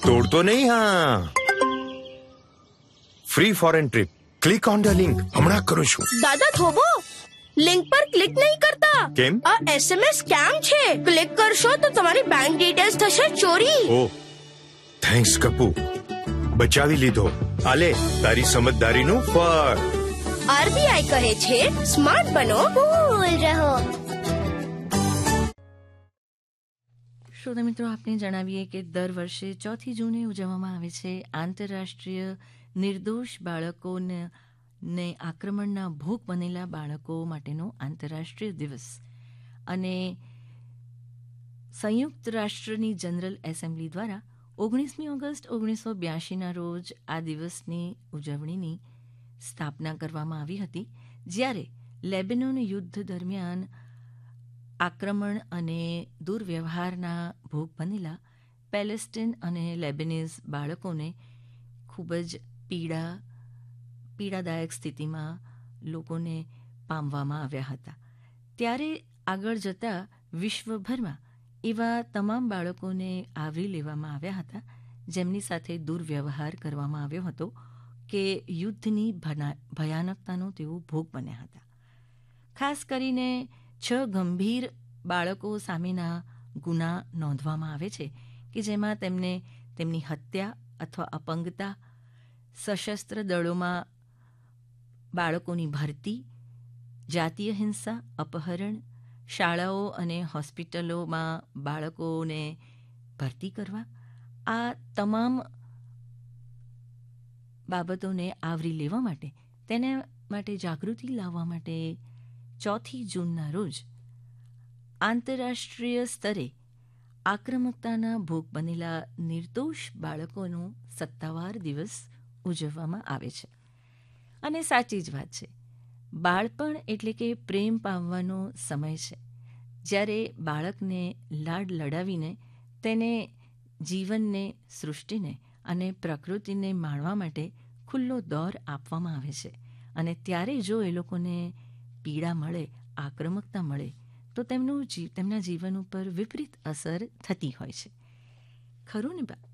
तोड़तो नहीं, हाँ। Free foreign trip, click on the link હમણાં કરું છું. દાદા થોભો, લિંક પર ક્લિક નહીં કરતા. કેમ? આ SMS સ્કેમ છે. ક્લિક કરશો તો તમારી બેંક ડિટેલ્સ થશે ચોરી. ઓ થેન્ક્સ કપૂ, બચાવી લીધો. આલે તારી સમજદારીનું ફળ. RBI કહે છે સ્માર્ટ બનો, કૂલ રહો. શ્રોતા મિત્રો, આપને જણાવીએ કે દર વર્ષે 4 જૂને ઉજવવામાં આવે છે આંતરરાષ્ટ્રીય નિર્દોષ બાળકોને આક્રમણના ભોગ બનેલા બાળકો માટેનો આંતરરાષ્ટ્રીય દિવસ. અને સંયુક્ત રાષ્ટ્રની જનરલ એસેમ્બલી દ્વારા 19મી ઓગસ્ટ 1982ના રોજ આ દિવસની ઉજવણીની સ્થાપના કરવામાં આવી હતી, જ્યારે લેબેનોન યુદ્ધ દરમિયાન આક્રમણ અને દુર્વ્યવહારના ભોગ બનેલા પેલેસ્ટીન અને લેબેનીઝ બાળકોને ખૂબ જ પીડાદાયક સ્થિતિમાં લોકોને પામવામાં આવ્યા હતા. ત્યારે આગળ જતાં વિશ્વભરમાં એવા તમામ બાળકોને આવરી લેવામાં આવ્યા હતા જેમની સાથે દુર્વ્યવહાર કરવામાં આવ્યો હતો કે યુદ્ધની ભયાનકતાનો તેઓ ભોગ બન્યા હતા. ખાસ કરીને 6 ગંભીર બાળકો સામેના ગુના નોંધવામાં આવે છે કે જેમાં તેમને તેમની હત્યા અથવા અપંગતા, સશસ્ત્ર દળોમાં બાળકોની ભરતી, જાતીય હિંસા, અપહરણ, શાળાઓ અને હોસ્પિટલોમાં બાળકોને ભરતી કરવા, આ તમામ બાબતોને આવરી લેવા માટે, તેના માટે જાગૃતિ લાવવા માટે 4 જૂનના રોજ આંતરરાષ્ટ્રીય સ્તરે આક્રમકતાના ભોગ બનેલા નિર્દોષ બાળકોનો સત્તાવાર દિવસ ઉજવવામાં આવે છે. અને સાચી જ વાત છે, બાળપણ એટલે કે પ્રેમ પામવાનો સમય છે, જ્યારે બાળકને લાડ લડાવીને તેને જીવનને, સૃષ્ટિને અને પ્રકૃતિને માણવા માટે ખુલ્લો દોર આપવામાં આવે છે. અને ત્યારે જો એ લોકોને પીડા મળે, આક્રમકતા મળે, તો તેમના જીવન ઉપર વિપરીત અસર થતી હોય છે. ખરું ને બા?